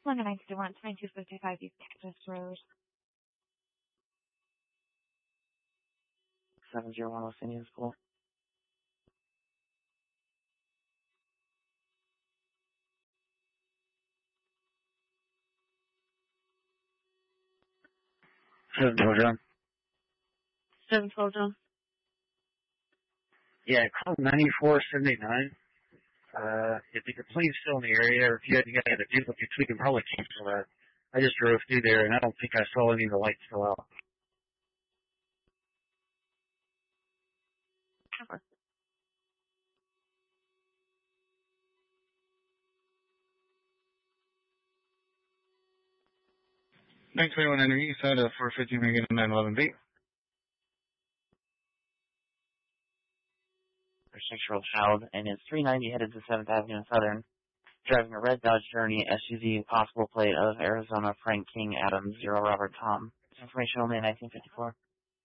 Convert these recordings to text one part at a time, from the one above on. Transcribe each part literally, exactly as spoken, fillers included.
one nine two one, twenty-two fifty-five East Cactus Road. seven zero one Los Indian School. seven twelve John. seven twelve John. Yeah, call ninety-four seventy-nine. Uh, if the complaint's still in the area, or if you had to get a duplicate, we can probably cancel that. I just drove through there, and I don't think I saw any of the lights go out. Sure. nine twenty-one Henry East Side, uh, four fifty Megan, nine eleven B. A six-year-old child, and it's three ninety headed to seventh Avenue and Southern, driving a red Dodge Journey S U V, possible plate of Arizona Frank King Adams, zero Robert Tom. Information only in nineteen fifty-four.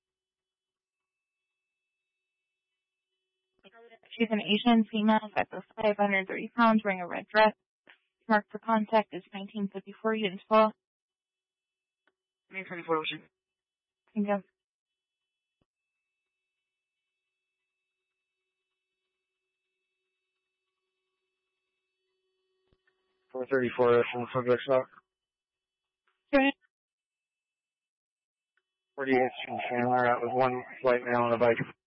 She's an Asian female, five foot five, one hundred thirty pounds, wearing a red dress. Marked for contact is nineteen fifty-four Units Fall. nineteen fifty-four, Ocean. Thank you. four thirty-four, from subject stock. Okay. forty-eight, Chandler, out with one white male on a bike.